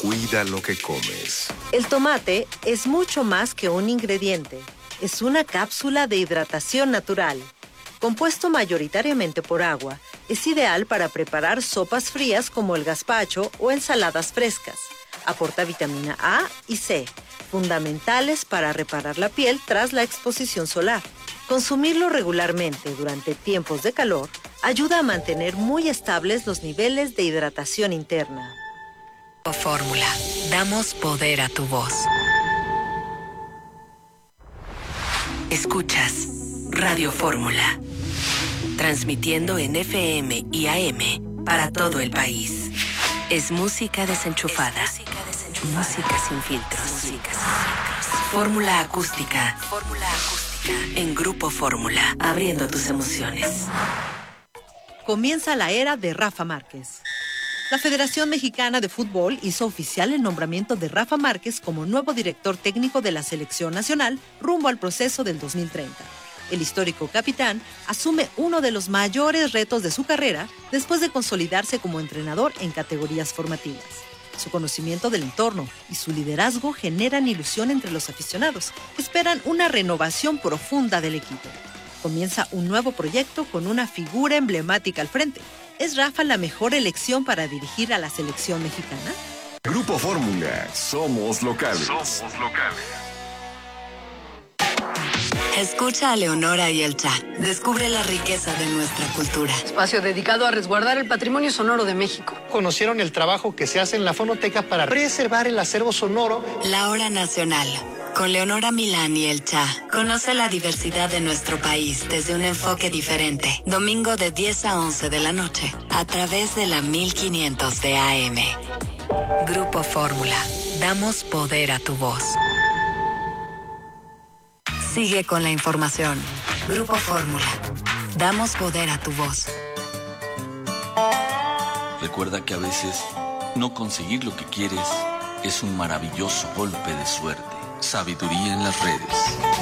Cuida lo que comes. El tomate es mucho más que un ingrediente. Es una cápsula de hidratación natural. Compuesto mayoritariamente por agua, es ideal para preparar sopas frías como el gazpacho o ensaladas frescas. Aporta vitamina A y C, fundamentales para reparar la piel tras la exposición solar. Consumirlo regularmente durante tiempos de calor ayuda a mantener muy estables los niveles de hidratación interna. Fórmula. Damos poder a tu voz. Escuchas Radio Fórmula. Transmitiendo en FM y AM para todo el país. Es música desenchufada. Música sin filtros. Fórmula acústica. En Grupo Fórmula. Abriendo tus emociones. Comienza la era de Rafa Márquez. La Federación Mexicana de Fútbol hizo oficial el nombramiento de Rafa Márquez como nuevo director técnico de la selección nacional rumbo al proceso del 2030. El histórico capitán asume uno de los mayores retos de su carrera después de consolidarse como entrenador en categorías formativas. Su conocimiento del entorno y su liderazgo generan ilusión entre los aficionados. Esperan una renovación profunda del equipo. Comienza un nuevo proyecto con una figura emblemática al frente. ¿Es Rafa la mejor elección para dirigir a la selección mexicana? Grupo Fórmula. Somos locales. Escucha a Leonora y el Cha. Descubre la riqueza de nuestra cultura. Espacio dedicado a resguardar el patrimonio sonoro de México. Conocieron el trabajo que se hace en la fonoteca para preservar el acervo sonoro. La Hora Nacional. Con Leonora Milán y el Cha. Conoce la diversidad de nuestro país desde un enfoque diferente. Domingo de 10 a 11 de la noche. A través de la 1500 de AM. Grupo Fórmula. Damos poder a tu voz. Sigue con la información. Grupo Fórmula. Damos poder a tu voz. Recuerda que a veces no conseguir lo que quieres es un maravilloso golpe de suerte. Sabiduría en las redes.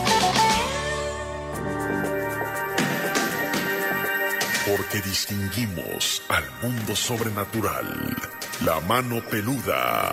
Porque distinguimos al mundo sobrenatural. La mano peluda.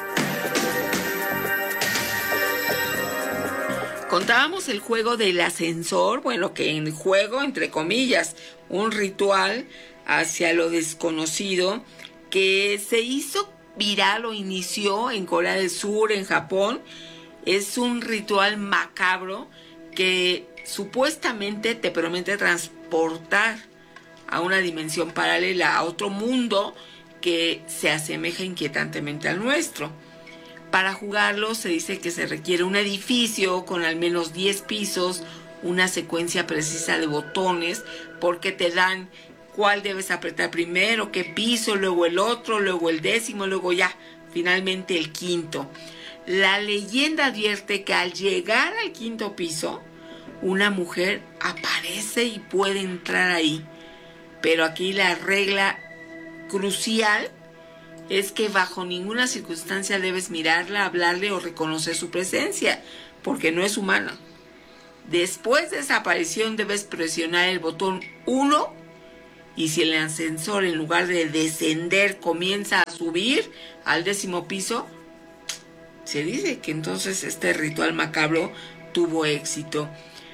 Contábamos el juego del ascensor, bueno, que en juego, entre comillas, un ritual hacia lo desconocido que se hizo viral o inició en Corea del Sur, en Japón. Es un ritual macabro que supuestamente te promete transportar a una dimensión paralela, a otro mundo que se asemeja inquietantemente al nuestro. Para jugarlo se dice que se requiere un edificio con al menos 10 pisos, una secuencia precisa de botones, porque te dan cuál debes apretar primero, qué piso, luego el otro, luego el 10º, luego ya, finalmente el 5º. La leyenda advierte que al llegar al 5º piso, una mujer aparece y puede entrar ahí. Pero aquí la regla crucial es que bajo ninguna circunstancia debes mirarla, hablarle o reconocer su presencia, porque no es humana. Después de esa aparición debes presionar el botón 1 y si el ascensor en lugar de descender comienza a subir al 10º piso, se dice que entonces este ritual macabro tuvo éxito.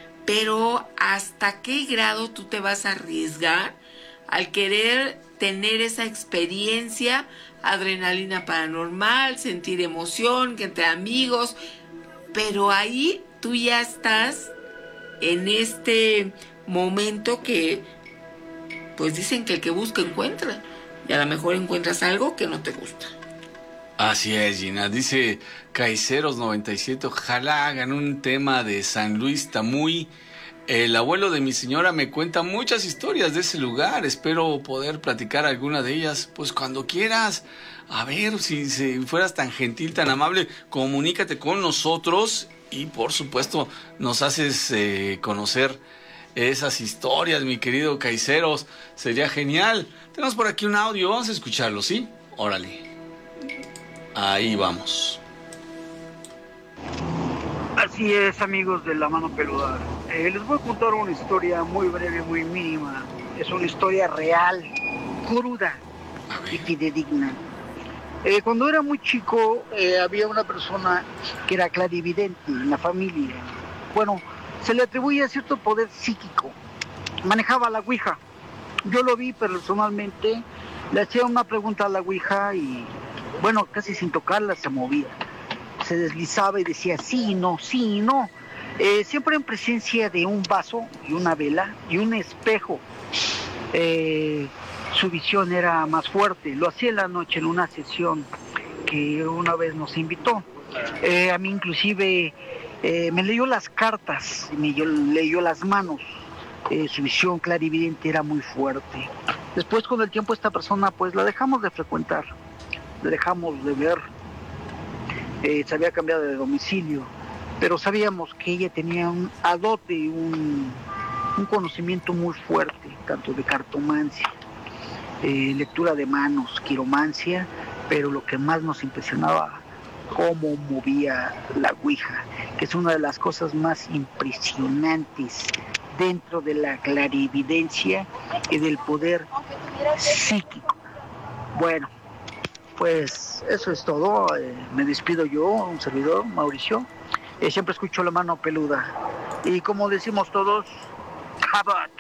Pero ¿hasta qué grado tú te vas a arriesgar al querer tener esa experiencia, adrenalina paranormal, sentir emoción, que entre amigos? Pero ahí tú ya estás en este momento que, pues dicen que el que busca encuentra, y a lo mejor encuentras algo que no te gusta. Así es, Gina. Dice Caiceros97, ojalá hagan un tema de San Luis Tamuy. El abuelo de mi señora me cuenta muchas historias de ese lugar. Espero poder platicar alguna de ellas, pues cuando quieras. A ver, si fueras tan gentil, tan amable, comunícate con nosotros y por supuesto nos haces conocer esas historias, mi querido Caiceros. Sería genial. Tenemos por aquí un audio, vamos a escucharlo, ¿sí? Órale. Ahí vamos. Así es, amigos de La Mano Peluda. Les voy a contar una historia muy breve, muy mínima. Es una historia real, cruda y fidedigna. Cuando era muy chico, había una persona que era clarividente en la familia. Bueno, se le atribuía cierto poder psíquico. Manejaba la ouija. Yo lo vi personalmente, le hacía una pregunta a la ouija y, bueno, casi sin tocarla se movía. Se deslizaba y decía sí, no, sí, no. Siempre en presencia de un vaso y una vela y un espejo. Su visión era más fuerte. Lo hacía en la noche en una sesión que una vez nos invitó. A mí inclusive me leyó las cartas, me leyó las manos. Su visión clarividente era muy fuerte. Después, con el tiempo, esta persona pues la dejamos de frecuentar, la dejamos de ver. Se había cambiado de domicilio, pero sabíamos que ella tenía un dote y un conocimiento muy fuerte, tanto de cartomancia, lectura de manos, quiromancia, pero lo que más nos impresionaba, cómo movía la ouija, que es una de las cosas más impresionantes dentro de la clarividencia y del poder psíquico. Bueno, pues eso es todo. Me despido yo, un servidor, Mauricio. Siempre escucho La Mano Peluda. Y como decimos todos, ¡Cabot!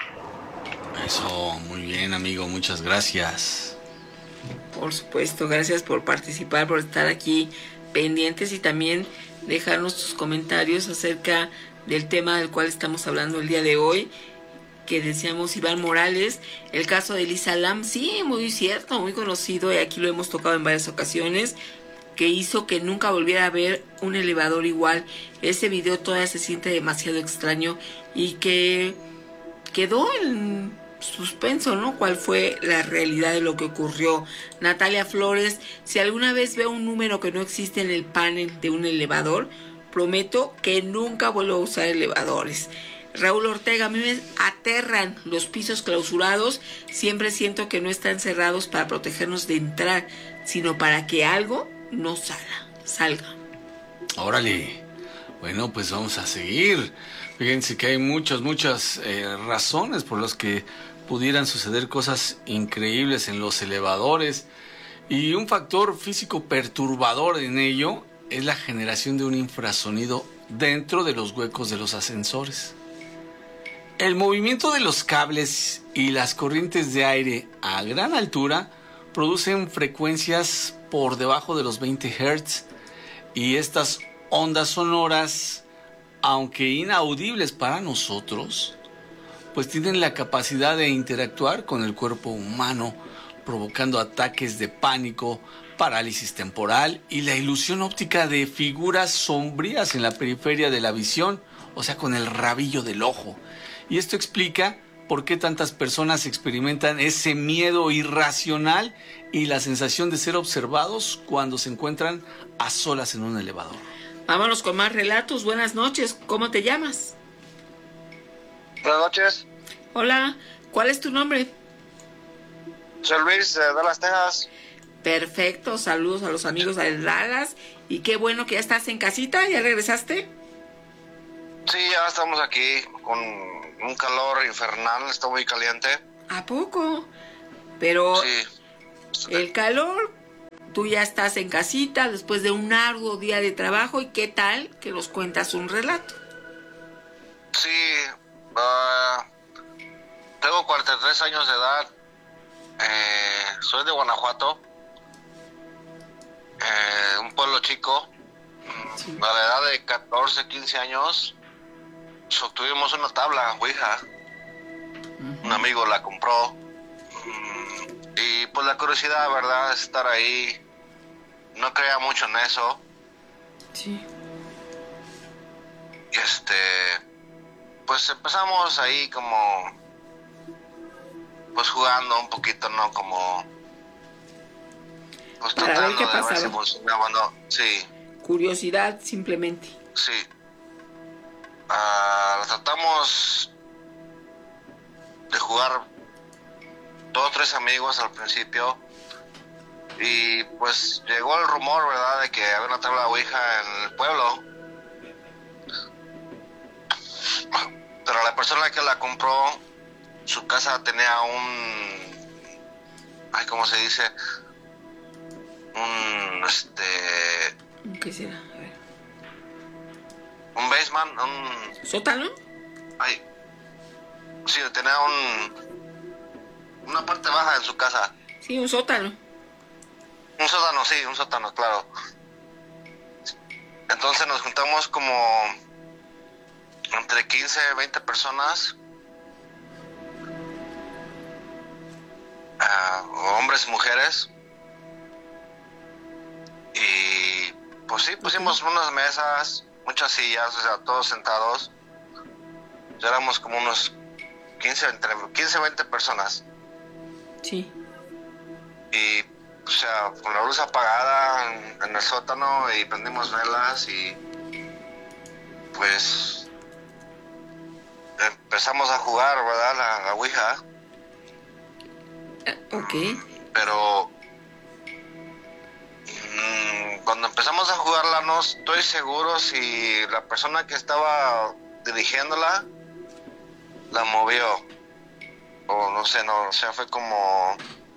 Eso, muy bien, amigo, muchas gracias. Por supuesto, gracias por participar, por estar aquí pendientes y también dejarnos tus comentarios acerca del tema del cual estamos hablando el día de hoy, que decíamos Iván Morales, el caso de Elisa Lam, sí, muy cierto, muy conocido, y aquí lo hemos tocado en varias ocasiones, que hizo que nunca volviera a ver un elevador igual. Ese video todavía se siente demasiado extraño y que quedó en suspenso, ¿no? ¿Cuál fue la realidad de lo que ocurrió? Natalia Flores, si alguna vez veo un número que no existe en el panel de un elevador, prometo que nunca vuelvo a usar elevadores. Raúl Ortega, a mí me aterran los pisos clausurados. Siempre siento que no están cerrados para protegernos de entrar, sino para que algo no salga. Órale. Bueno, pues vamos a seguir. Fíjense que hay muchas razones por las que pudieran suceder cosas increíbles en los elevadores. Y un factor físico perturbador en ello es la generación de un infrasonido dentro de los huecos de los ascensores. El movimiento de los cables y las corrientes de aire a gran altura producen frecuencias por debajo de los 20 Hz y estas ondas sonoras, aunque inaudibles para nosotros, pues tienen la capacidad de interactuar con el cuerpo humano, provocando ataques de pánico, parálisis temporal y la ilusión óptica de figuras sombrías en la periferia de la visión, o sea, con el rabillo del ojo. Y esto explica por qué tantas personas experimentan ese miedo irracional y la sensación de ser observados cuando se encuentran a solas en un elevador. Vámonos con más relatos. Buenas noches. ¿Cómo te llamas? Buenas noches. Hola. ¿Cuál es tu nombre? Soy Luis de Dallas, Texas. Perfecto. Saludos a los amigos de Dallas. Y qué bueno que ya estás en casita. ¿Ya regresaste? Sí, ya estamos aquí con un calor infernal. Está muy caliente. ¿A poco? Pero sí. El calor, tú ya estás en casita después de un arduo día de trabajo. ¿Y qué tal que nos cuentas un relato? Sí, tengo 43 años de edad. Soy de Guanajuato, un pueblo chico. Sí. A la edad de 14, 15 años obtuvimos una tabla ouija. Un amigo la compró. Y pues la curiosidad, ¿verdad? Es estar ahí. No creía mucho en eso. Sí. Y pues empezamos ahí como pues jugando un poquito, ¿no? Como pues para ver qué pasaba. Ver si funcionaba, ¿no? Sí. Curiosidad simplemente. Sí. Tratamos de jugar 2 o 3 amigos al principio y pues llegó el rumor, ¿verdad?, de que había una tabla ouija en el pueblo, pero la persona que la compró, su casa tenía ¿cómo se dice? ¿Qué será? A ver. Un basement, ¿Sótano? Ay, sí, tenía una parte baja en su casa. Sí, un sótano. Un sótano, sí, un sótano, claro. Entonces nos juntamos como entre 15 y 20 personas, hombres y mujeres, y pues sí, pusimos unas mesas, muchas sillas, o sea, todos sentados. Ya éramos como unos entre 15 y 20 personas. Sí. Y, o sea, con la luz apagada en el sótano, y prendimos velas y pues empezamos a jugar, ¿verdad? La Ouija. Ok. Pero cuando empezamos a jugarla no estoy seguro si la persona que estaba dirigiéndola la movió o no sé, o sea, fue como,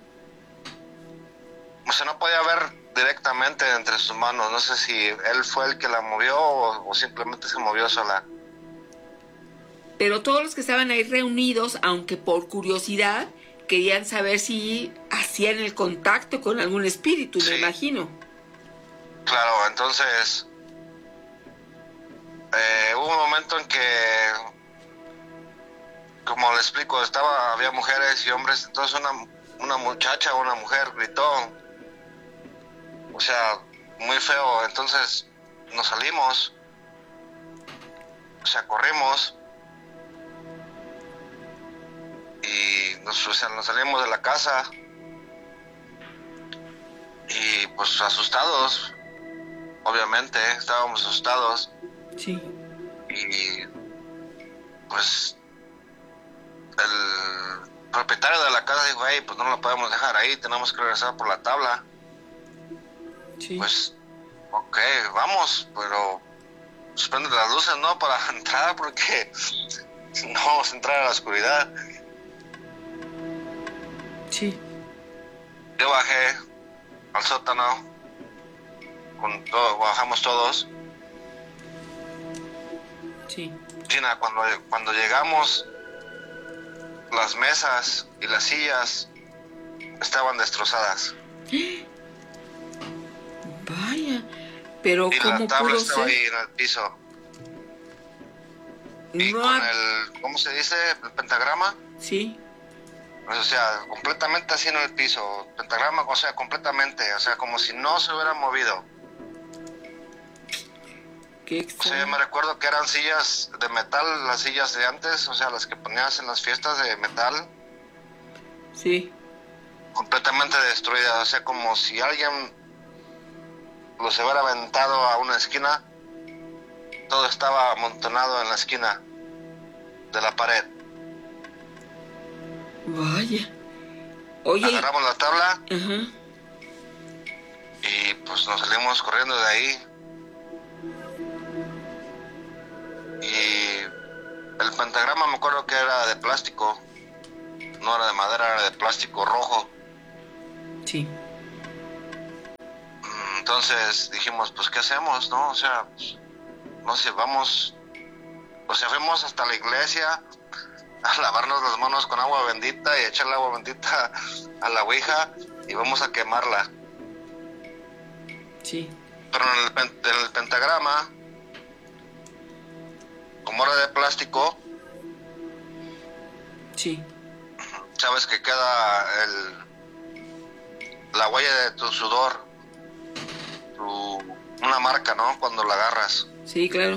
o sea, no podía ver directamente entre sus manos. No sé si él fue el que la movió o simplemente se movió sola. Pero todos los que estaban ahí reunidos, aunque por curiosidad, querían saber si hacían el contacto con algún espíritu, sí. Me imagino. Claro, entonces hubo un momento en que, como le explico, había mujeres y hombres. Entonces una muchacha o una mujer gritó, o sea, muy feo. Entonces nos salimos, o sea, corrimos y nos salimos de la casa y pues asustados, obviamente estábamos asustados. Sí. Y pues el propietario de la casa dijo, hey, pues no lo podemos dejar ahí, tenemos que regresar por la tabla. Sí. Pues, ok, vamos, pero pues prende las luces, ¿no? Para entrar, porque no vamos a entrar a la oscuridad. Sí. Yo bajé al sótano, bajamos todos. Sí. Gina, cuando llegamos, las mesas y las sillas estaban destrozadas. Vaya, pero y ¿cómo la tabla pudo estaba ser? ahí en el piso. Y con el, ¿cómo se dice? El pentagrama. Sí. Pues, o sea, completamente así en el piso. Pentagrama, o sea, completamente. O sea, como si no se hubiera movido. Qué extraño. O sea, yo me recuerdo que eran sillas de metal, las sillas de antes, o sea, las que ponías en las fiestas de metal. Sí. Completamente destruidas, o sea, como si alguien los hubiera aventado a una esquina. Todo estaba amontonado en la esquina de la pared. Vaya. Oye. Agarramos la tabla. Ajá. Y pues nos salimos corriendo de ahí. Y el pentagrama me acuerdo que era de plástico. No era de madera, era de plástico rojo. Sí. Entonces dijimos, pues ¿qué hacemos, no? O sea, pues, no sé, vamos. O sea, fuimos hasta la iglesia a lavarnos las manos con agua bendita y echarle agua bendita a la ouija y vamos a quemarla. Sí. Pero en el pentagrama, como era de plástico, sí, sabes que queda la huella de tu sudor, una marca, ¿no? Cuando la agarras. Sí, claro.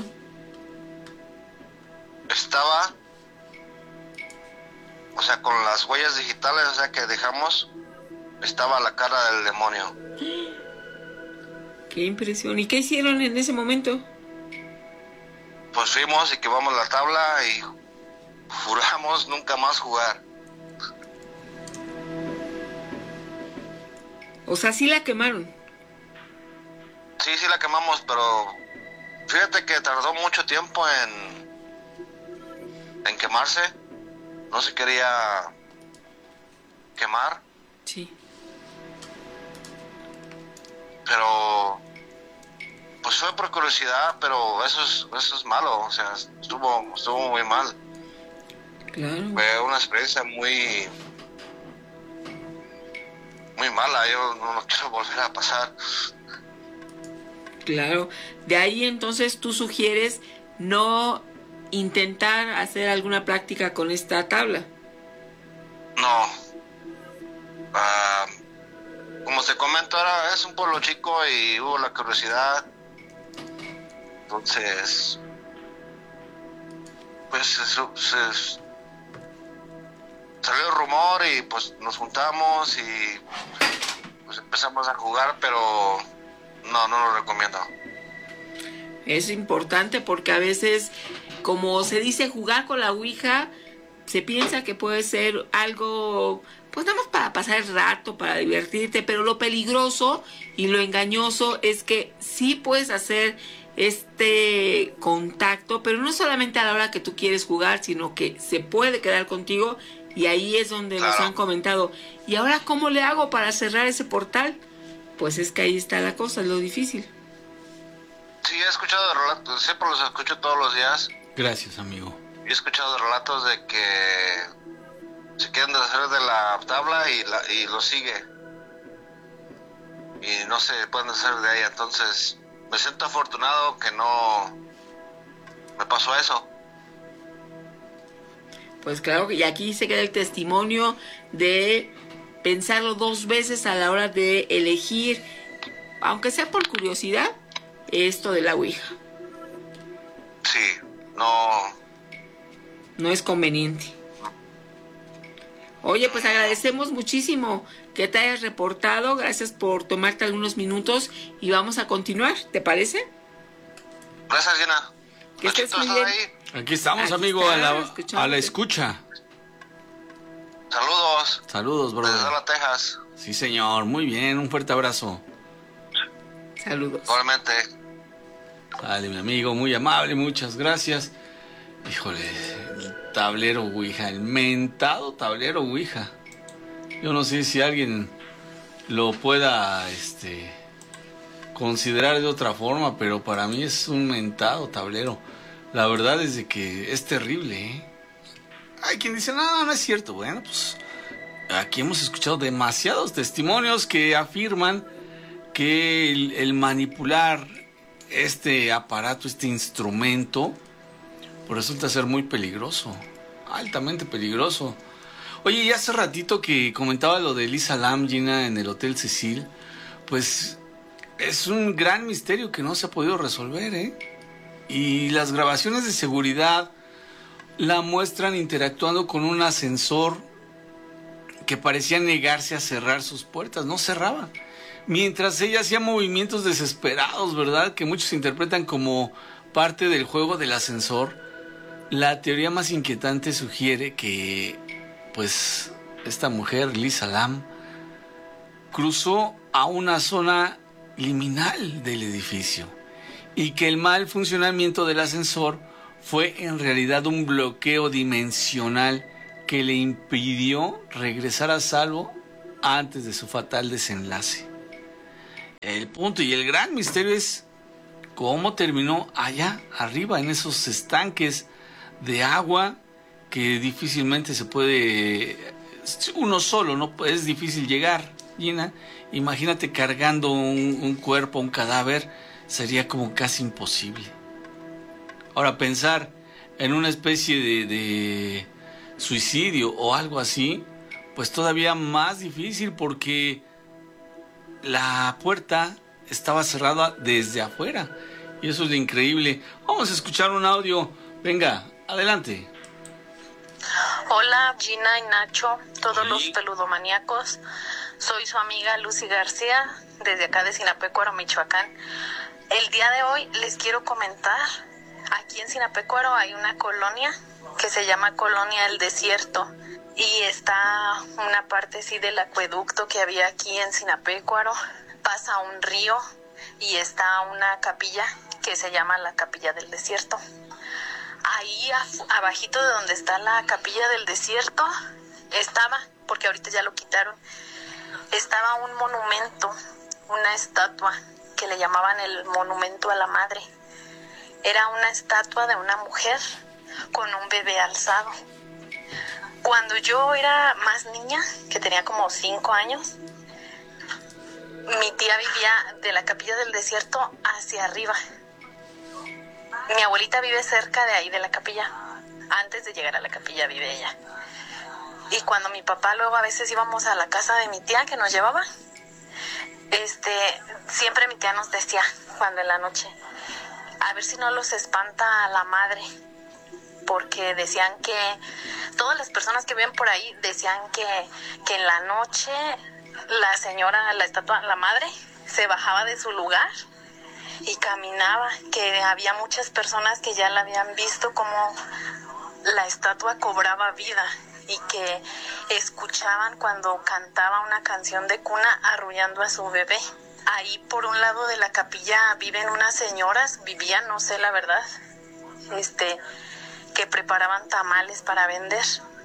Estaba, o sea, con las huellas digitales, o sea, que dejamos, estaba la cara del demonio. Qué impresión. ¿Y qué hicieron en ese momento? Pues fuimos y quemamos la tabla y juramos nunca más jugar. O sea, sí la quemaron. Sí la quemamos, pero fíjate que tardó mucho tiempo en quemarse. No se quería quemar. Sí. pero pues fue por curiosidad, pero eso es malo, o sea, estuvo muy mal. Claro. Fue una experiencia muy mala, yo no quiero volver a pasar. Claro, de ahí entonces tú sugieres no intentar hacer alguna práctica con esta tabla. No. Como te comento, ahora es un pueblo chico y hubo la curiosidad. Entonces, pues salió el rumor y pues nos juntamos y pues empezamos a jugar, pero no lo recomiendo. Es importante porque a veces, como se dice, jugar con la ouija, se piensa que puede ser algo, pues nada más para pasar el rato, para divertirte, pero lo peligroso y lo engañoso es que sí puedes hacer este contacto, pero no solamente a la hora que tú quieres jugar, sino que se puede quedar contigo, y ahí es donde nos han comentado, ¿y ahora cómo le hago para cerrar ese portal? Pues es que ahí está la cosa, es lo difícil. Sí, he escuchado relatos, siempre los escucho todos los días. Gracias, amigo. He escuchado relatos de que se quieren deshacer de la tabla y lo sigue. Y no se pueden deshacer de ella, entonces me siento afortunado que no me pasó eso. Pues claro, y aquí se queda el testimonio de pensarlo 2 veces a la hora de elegir, aunque sea por curiosidad, esto de la ouija. Sí, no es conveniente. Oye, pues agradecemos muchísimo que te hayas reportado, gracias por tomarte algunos minutos y vamos a continuar, ¿te parece? Gracias, Gina. Que estés muy bien. Aquí estamos, amigo, a la escucha. Saludos. Saludos, brother. Desde Dallas, Texas. Sí, señor, muy bien, un fuerte abrazo. Saludos. Igualmente. Dale, mi amigo, muy amable, muchas gracias. Híjole, el tablero ouija, el mentado tablero ouija. Yo no sé si alguien lo pueda considerar de otra forma, pero para mí es un mentado tablero. La verdad es de que es terrible, ¿eh? Hay quien dice, no es cierto. Bueno, pues aquí hemos escuchado demasiados testimonios que afirman que el manipular este aparato, este instrumento, pues resulta ser muy peligroso, altamente peligroso. Oye, y hace ratito que comentaba lo de Elisa Lam, Gina, en el Hotel Cecil, pues es un gran misterio que no se ha podido resolver, ¿eh? Y las grabaciones de seguridad la muestran interactuando con un ascensor que parecía negarse a cerrar sus puertas, no cerraba. Mientras ella hacía movimientos desesperados, ¿verdad? Que muchos interpretan como parte del juego del ascensor. La teoría más inquietante sugiere que, pues, esta mujer, Lisa Lam, cruzó a una zona liminal del edificio y que el mal funcionamiento del ascensor fue en realidad un bloqueo dimensional que le impidió regresar a salvo antes de su fatal desenlace. El punto y el gran misterio es cómo terminó allá arriba en esos estanques de agua que difícilmente se puede, uno solo, no es difícil llegar, Gina. Imagínate cargando un cuerpo, un cadáver, sería como casi imposible. Ahora, pensar en una especie de suicidio o algo así, pues todavía más difícil porque la puerta estaba cerrada desde afuera. Y eso es lo increíble. Vamos a escuchar un audio. Venga, adelante. Hola, Gina y Nacho, todos los peludomaníacos. Soy su amiga Lucy García, desde acá de Sinapecuaro, Michoacán. El día de hoy les quiero comentar, aquí en Sinapecuaro hay una colonia que se llama Colonia El Desierto. Y está una parte así del acueducto que había aquí en Sinapecuaro. Pasa un río y está una capilla que se llama la Capilla del Desierto. Ahí abajito de donde está la Capilla del Desierto estaba, porque ahorita ya lo quitaron, estaba un monumento una estatua que le llamaban el Monumento a la Madre. Era una estatua de una mujer con un bebé alzado. Cuando yo era más niña, que tenía como 5 años, mi tía vivía de la Capilla del Desierto hacia arriba. Mi abuelita vive cerca de ahí, de la capilla. Antes de llegar a la capilla vive ella. Y cuando mi papá luego a veces íbamos a la casa de mi tía que nos llevaba, siempre mi tía nos decía, cuando en la noche, a ver si no los espanta a la madre, porque decían que todas las personas que viven por ahí decían que en la noche la señora, la estatua, la madre, se bajaba de su lugar y caminaba, que había muchas personas que ya la habían visto como la estatua cobraba vida y que escuchaban cuando cantaba una canción de cuna arrullando a su bebé. Ahí por un lado de la capilla viven unas señoras, vivían, no sé la verdad, que preparaban tamales para vender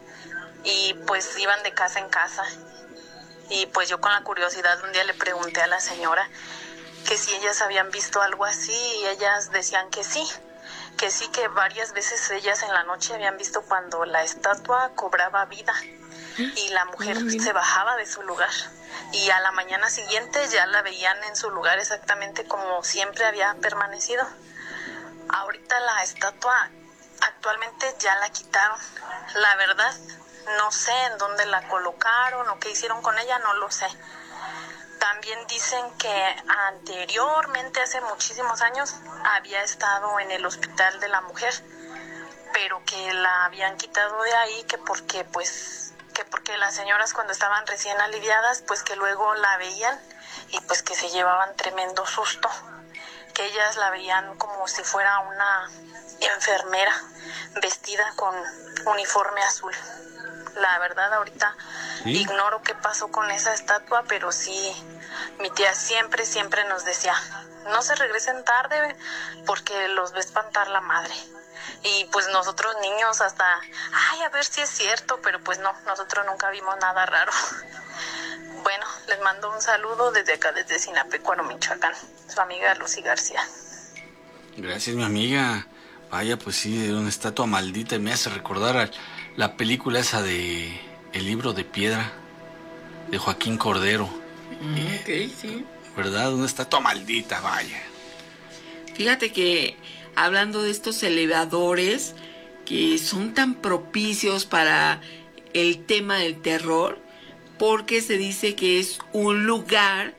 y pues iban de casa en casa. Y pues yo con la curiosidad un día le pregunté a la señora que si ellas habían visto algo así y ellas decían que sí, que varias veces ellas en la noche habían visto cuando la estatua cobraba vida y la mujer se bajaba de su lugar y a la mañana siguiente ya la veían en su lugar exactamente como siempre había permanecido. Ahorita la estatua actualmente ya la quitaron, la verdad no sé en dónde la colocaron o qué hicieron con ella, no lo sé. También dicen que anteriormente, hace muchísimos años, había estado en el Hospital de la Mujer, pero que la habían quitado de ahí, que porque las señoras cuando estaban recién aliviadas, pues que luego la veían y pues que se llevaban tremendo susto, que ellas la veían como si fuera una enfermera vestida con uniforme azul. La verdad ahorita ignoro qué pasó con esa estatua, pero sí, mi tía siempre nos decía, no se regresen tarde porque los va a espantar la madre. Y pues nosotros niños hasta, a ver si es cierto, pero pues no, nosotros nunca vimos nada raro. Bueno, les mando un saludo desde acá, desde Sinapecuaro, Michoacán, su amiga Lucy García. Gracias, mi amiga. Vaya, pues sí, de una estatua maldita, y me hace recordar a la película esa de El Libro de Piedra, de Joaquín Cordero. Ok, sí. ¿Verdad? Una estatua maldita, vaya. Fíjate que hablando de estos elevadores que son tan propicios para el tema del terror, porque se dice que es un lugar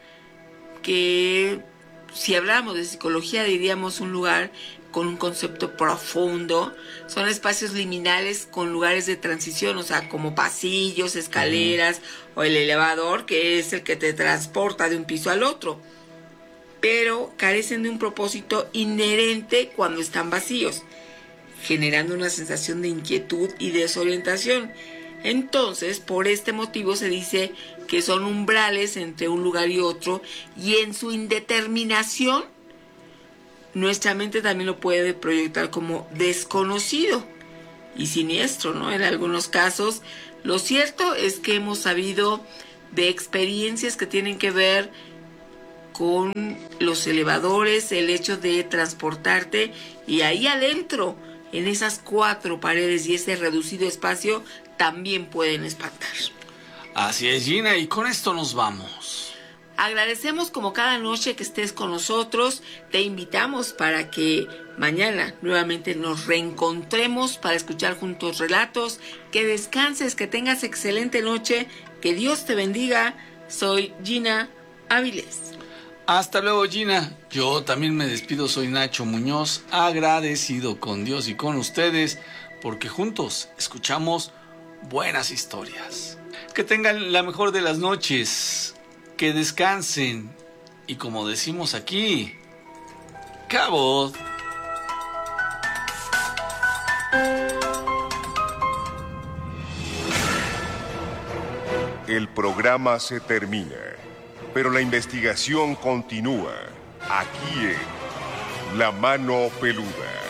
que, si habláramos de psicología, diríamos un lugar con un concepto profundo. Son espacios liminales con lugares de transición, o sea, como pasillos, escaleras, o el elevador, que es el que te transporta de un piso al otro, pero carecen de un propósito inherente cuando están vacíos, generando una sensación de inquietud y desorientación. Entonces, por este motivo se dice que son umbrales entre un lugar y otro, y en su indeterminación nuestra mente también lo puede proyectar como desconocido y siniestro, ¿no? En algunos casos, lo cierto es que hemos sabido de experiencias que tienen que ver con los elevadores, el hecho de transportarte, y ahí adentro, en esas 4 paredes y ese reducido espacio, también pueden espantar. Así es, Gina, y con esto nos vamos. Agradecemos como cada noche que estés con nosotros. Te invitamos para que mañana nuevamente nos reencontremos para escuchar juntos relatos. Que descanses, que tengas excelente noche, que Dios te bendiga. Soy Gina Áviles. Hasta luego, Gina. Yo también me despido, soy Nacho Muñoz, agradecido con Dios y con ustedes, porque juntos escuchamos buenas historias. Que tengan la mejor de las noches, que descansen, y como decimos aquí, cabot. El programa se termina, pero la investigación continúa aquí en La Mano Peluda.